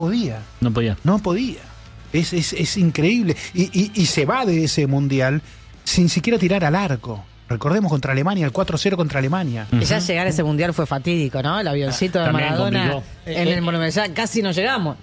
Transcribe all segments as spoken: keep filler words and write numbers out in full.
podía. No podía. No podía. Es, es, es increíble. Y, y, y se va de ese mundial sin siquiera tirar al arco. Recordemos contra Alemania, el cuatro cero contra Alemania. Uh-huh. Ya llegar a ese mundial fue fatídico, ¿no? El avioncito de También Maradona complicó. en el Monumental, ya casi no llegamos.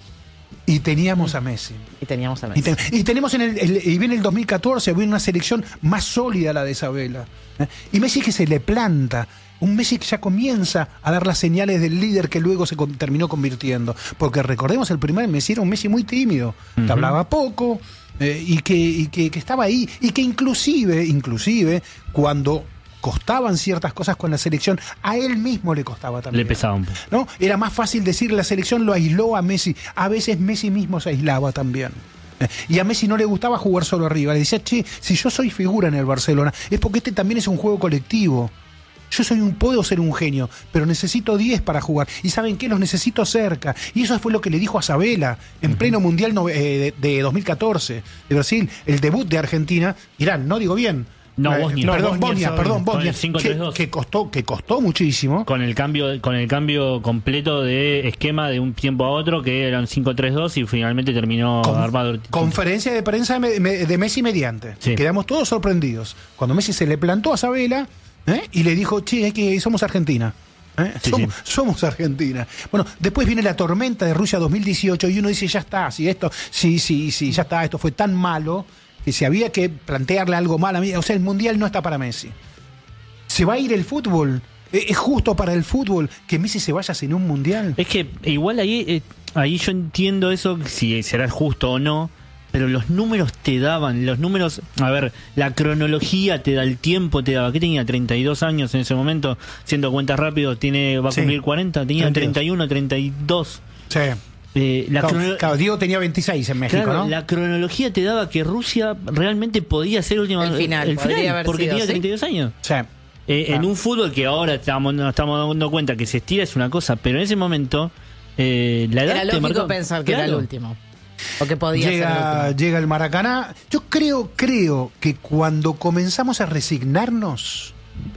Y teníamos a Messi. Y teníamos a Messi. Y, ten, y tenemos en el, el, y viene el dos mil catorce, viene una selección más sólida, la de Isabela. ¿eh? Y Messi que se le planta. Un Messi que ya comienza a dar las señales del líder que luego se con, terminó convirtiendo. Porque recordemos, el primer Messi era un Messi muy tímido, uh-huh. que hablaba poco eh, y, que, y que, que estaba ahí. Y que inclusive, inclusive, cuando costaban ciertas cosas con la selección, a él mismo le costaba también. Le pesaba un poco. ¿No? Era más fácil decir la selección lo aisló a Messi. A veces Messi mismo se aislaba también. Y a Messi no le gustaba jugar solo arriba. Le decía, che, si yo soy figura en el Barcelona, es porque este también es un juego colectivo. Yo soy un, puedo ser un genio, pero necesito diez para jugar. ¿Y saben qué? Los necesito cerca. Y eso fue lo que le dijo a Sabela en uh-huh. pleno Mundial no, eh, de, de dos mil catorce de Brasil, el debut de Argentina. Irán, no digo bien. No, eh, Bosnia. No, perdón, Bosnia, Bosnia, perdón, Bosnia. cinco Que, tres dos. que, costó, que costó muchísimo. Con el cambio con el cambio completo de esquema de un tiempo a otro, que eran cinco tres dos y finalmente terminó Con, armado. Conferencia de prensa de Messi mediante. Sí. Quedamos todos sorprendidos. Cuando Messi se le plantó a Sabela, ¿eh? y le dijo, che, es que somos Argentina. ¿Eh? Sí, somos, sí. somos Argentina. Bueno, después viene la tormenta de Rusia dos mil dieciocho y uno dice, ya está, si esto, sí, sí, sí, ya está, esto fue tan malo que si había que plantearle algo mal a mí, o sea, el Mundial no está para Messi. ¿Se va a ir el fútbol? ¿Es justo para el fútbol que Messi se vaya sin un Mundial? Es que igual ahí, eh, ahí yo entiendo eso, si será justo o no, pero los números te daban, los números, a ver, la cronología te da, el tiempo te daba. ¿Qué tenía? treinta y dos años en ese momento, siendo cuentas rápido, tiene, va a cumplir sí. cuarenta, tenía treinta y dos. treinta y uno, treinta y dos. Sí. Eh, la claro, crono... claro, Diego tenía veintiséis en México, claro, ¿no? La cronología te daba que Rusia realmente podía ser última, el final, el final porque sido, tenía ¿sí? treinta y dos años. Sí. Eh, claro. En un fútbol que ahora estamos, nos estamos dando cuenta que se estira es una cosa, pero en ese momento eh, la edad era te lógico marcó. pensar que claro. era el último. O que podía llega, ser el último. Llega el Maracaná. Yo creo, creo que cuando comenzamos a resignarnos,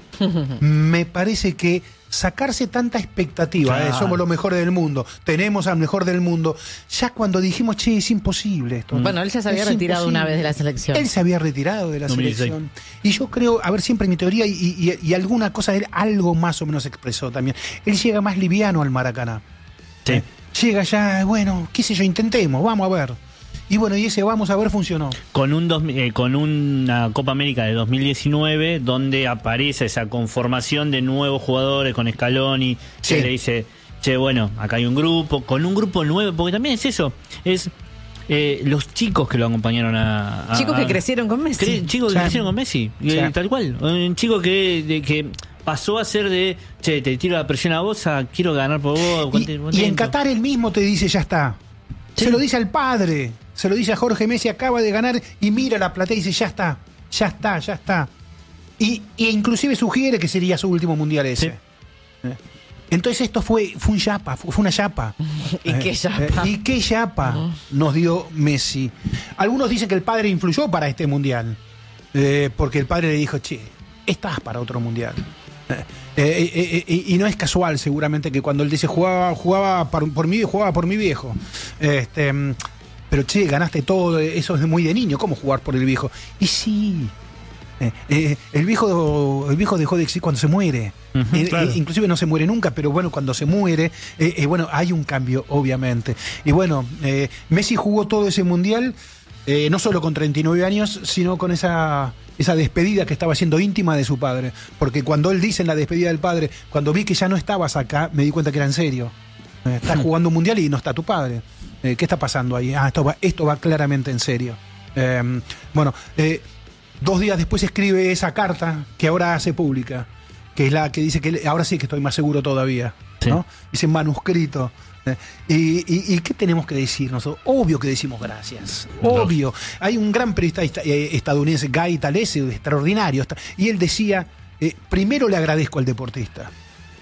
me parece que sacarse tanta expectativa, claro. eh, somos los mejores del mundo, tenemos al mejor del mundo, ya cuando dijimos, che, es imposible esto. Bueno, él ya se había es retirado imposible. Una vez de la selección. Él se había retirado de la dos mil dieciséis. Selección. Y yo creo, a ver, siempre mi teoría, y, y, y alguna cosa, él algo más o menos expresó también. Él llega más liviano al Maracaná. Sí. Eh, llega ya, bueno, qué sé yo, intentemos, vamos a ver. Y bueno, y ese vamos a ver funcionó. Con un dos, eh, con una Copa América de dos mil diecinueve, donde aparece esa conformación de nuevos jugadores con Scaloni, sí. que le dice, che, bueno, acá hay un grupo, con un grupo nuevo, porque también es eso, es eh, los chicos que lo acompañaron a... a chicos que a, crecieron con Messi. Cre chicos que sí. crecieron con Messi, sí. eh, tal cual. Un chico que... De, que pasó a ser de, che, te tiro la presión a vos, a quiero ganar por vos. Y, y en Qatar él mismo te dice, ya está. Sí. Se lo dice al padre, se lo dice a Jorge Messi, acaba de ganar y mira la platea y dice, ya está, ya está, ya está. Y, y inclusive sugiere que sería su último mundial ese. Sí. ¿Eh? Entonces esto fue, fue un yapa, fue una yapa. ¿Y eh, qué yapa? Eh, ¿Y qué yapa uh-huh. nos dio Messi? Algunos dicen que el padre influyó para este mundial, eh, porque el padre le dijo, che, estás para otro mundial. Eh, eh, eh, eh, y no es casual seguramente que cuando él dice jugaba jugaba por, por mi jugaba por mi viejo, este, pero che, ganaste todo, eso es muy de niño, ¿cómo jugar por el viejo? Y sí, eh, eh, el viejo el viejo dejó de existir cuando se muere. Uh-huh, eh, claro. eh, inclusive no se muere nunca, pero bueno, cuando se muere, eh, eh, bueno, hay un cambio obviamente. Y bueno, eh, Messi jugó todo ese mundial, eh, no solo con treinta y nueve años, sino con esa esa despedida que estaba siendo íntima de su padre, porque cuando él dice en la despedida del padre, cuando vi que ya no estabas acá, me di cuenta que era en serio. Eh, estás jugando un mundial y no está tu padre. Eh, ¿Qué está pasando ahí? Ah, esto va, esto va claramente en serio. Eh, bueno, eh, dos días después escribe esa carta que ahora hace pública, que es la que dice que ahora sí que estoy más seguro todavía, sí. ¿no? Dice manuscrito. Eh, y, y, ¿Y qué tenemos que decir nosotros? Obvio que decimos gracias, obvio. Hay un gran periodista estadounidense, Guy Talese, extraordinario, y él decía, eh, primero le agradezco al deportista.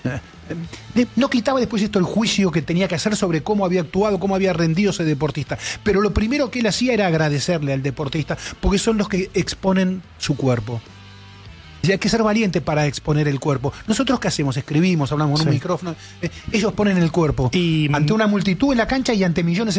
Eh, no quitaba después esto el juicio que tenía que hacer sobre cómo había actuado, cómo había rendido ese deportista, pero lo primero que él hacía era agradecerle al deportista, porque son los que exponen su cuerpo. Y hay que ser valiente para exponer el cuerpo. ¿Nosotros qué hacemos? Escribimos, hablamos en Sí. un micrófono. Eh, ellos ponen el cuerpo Y- ante una multitud en la cancha y ante millones